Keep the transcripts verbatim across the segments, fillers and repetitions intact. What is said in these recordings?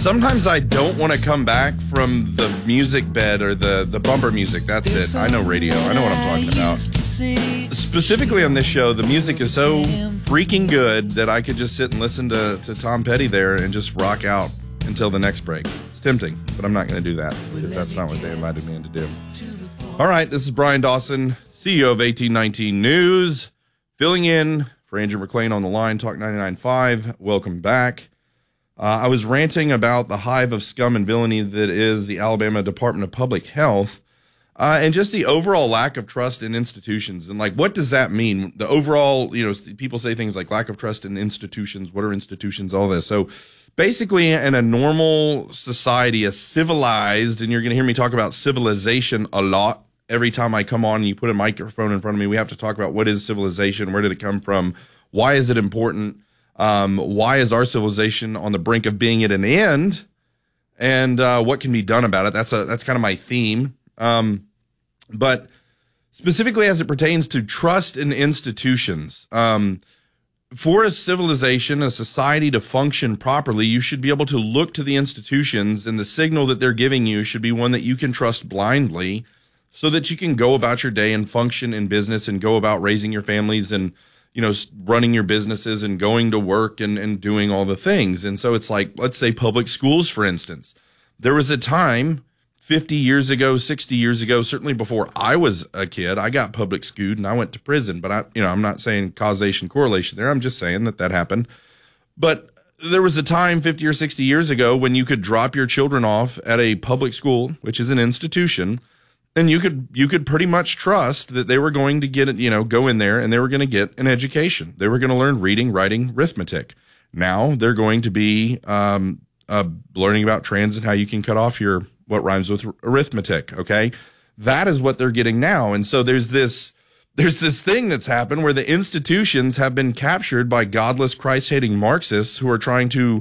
Sometimes I don't want to come back from the music bed or the, the bumper music. That's it. I know radio. I know what I'm talking about. Specifically on this show, the music is so freaking good that I could just sit and listen to, to Tom Petty there and just rock out until the next break. It's tempting, but I'm not going to do that because that's not what they invited me in to do. All right, this is Brian Dawson, C E O of eighteen nineteen News, filling in for Andrew McLean on the line, Talk ninety-nine point five. Welcome back. Uh, I was ranting about the hive of scum and villainy that is the Alabama Department of Public Health, uh, and just the overall lack of trust in institutions. And like, what does that mean? The overall, you know, people say things like lack of trust in institutions. What are institutions? All this. So basically, in a normal society, a civilized, and you're going to hear me talk about civilization a lot every time I come on and you put a microphone in front of me. We have to talk about what is civilization? Where did it come from? Why is it important? Um, why is our civilization on the brink of being at an end? And uh, what can be done about it? That's a that's kind of my theme. Um, but specifically as it pertains to trust in institutions, um, for a civilization, a society to function properly, you should be able to look to the institutions, and the signal that they're giving you should be one that you can trust blindly so that you can go about your day and function in business and go about raising your families and, you know, running your businesses and going to work and, and doing all the things. And so it's like, let's say public schools, for instance. There was a time fifty years ago, sixty years ago, certainly before I was a kid, I got public schooled and I went to prison. But I, you know, I'm not saying causation, correlation there. I'm just saying that that happened. But there was a time fifty or sixty years ago when you could drop your children off at a public school, which is an institution, and you could you could pretty much trust that they were going to get it, you know, go in there and they were going to get an education. They were going to learn reading, writing, arithmetic. Now they're going to be um, uh, learning about transit, how you can cut off your what rhymes with arithmetic. Okay, that is what they're getting now. And so there's this there's this thing that's happened where the institutions have been captured by godless, Christ-hating Marxists who are trying to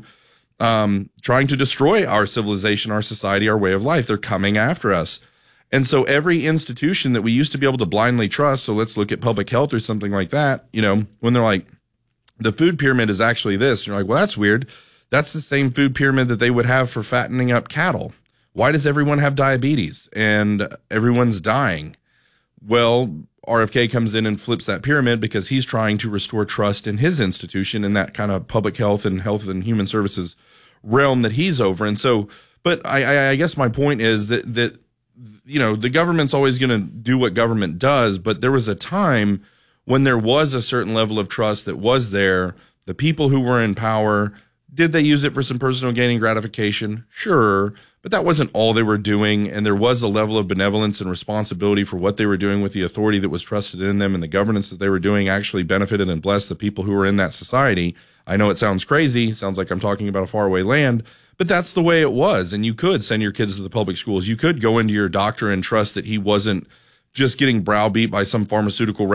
um, trying to destroy our civilization, our society, our way of life. They're coming after us. And so every institution that we used to be able to blindly trust, so let's look at public health or something like that, you know, when they're like, the food pyramid is actually this, and you're like, well, that's weird. That's the same food pyramid that they would have for fattening up cattle. Why does everyone have diabetes and everyone's dying? Well, R F K comes in and flips that pyramid because he's trying to restore trust in his institution in that kind of public health and health and human services realm that he's over. And so, but I, I, I guess my point is that, that, you know, the government's always going to do what government does, but there was a time when there was a certain level of trust that was there. The people who were in power, did they use it for some personal gain and gratification? Sure, but that wasn't all they were doing, and there was a level of benevolence and responsibility for what they were doing with the authority that was trusted in them, and the governance that they were doing actually benefited and blessed the people who were in that society. I know it sounds crazy, sounds like I'm talking about a faraway land, but that's the way it was. And you could send your kids to the public schools. You could go into your doctor and trust that he wasn't just getting browbeat by some pharmaceutical